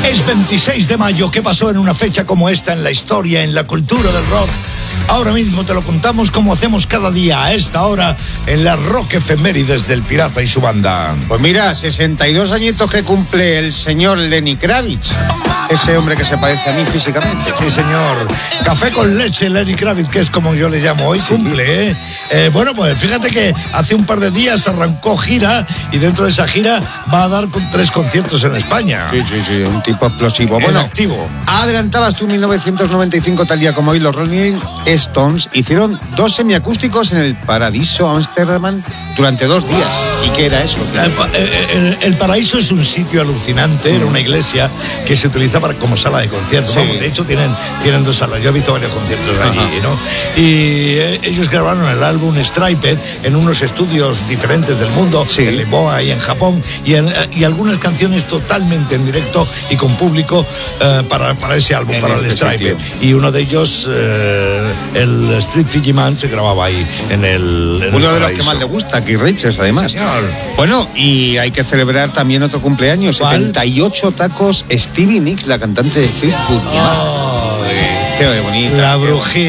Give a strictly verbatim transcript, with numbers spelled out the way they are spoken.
Es veintiséis de mayo. ¿Qué pasó en una fecha como esta en la historia, en la cultura del rock? Ahora mismo te lo contamos como hacemos cada día a esta hora en la Rock Efemérides del Pirata y su banda. Pues mira, sesenta y dos añitos que cumple el señor Lenny Kravitz. Ese hombre que se parece a mí físicamente. Sí, señor. Café con leche, Lenny Kravitz, que es como yo le llamo hoy, sí. Cumple, ¿eh? ¿eh? Bueno, pues fíjate que hace un par de días arrancó gira y dentro de esa gira va a dar con tres conciertos en España. Sí, sí, sí, un tipo explosivo. En bueno, activo. Adelantabas tú mil novecientos noventa y cinco, tal día como hoy, los Rolling Stones hicieron dos semiacústicos en el Paradiso Amsterdam durante dos días. ¿Y qué era eso? El, el, el Paraíso es un sitio alucinante, era una iglesia que se utiliza para, como sala de conciertos. Sí. Vamos, de hecho, tienen, tienen dos salas. Yo he visto varios conciertos allí, ajá, ¿no? Y eh, ellos grabaron el álbum Striped en unos estudios diferentes del mundo, sí, en Lisboa y en Japón, y, en, y algunas canciones totalmente en directo y con público eh, para, para ese álbum, en para este el Striped. Sitio. Y uno de ellos, eh, el Street Fiji Man, se grababa ahí en el en Uno el de los que más le gusta, Keith Richards, además. Sí, señor. Bueno, y hay que celebrar también otro cumpleaños. ¿Cuál? setenta y ocho tacos, Stevie Nicks, la cantante de Facebook. Oh, qué bonita. La brujita.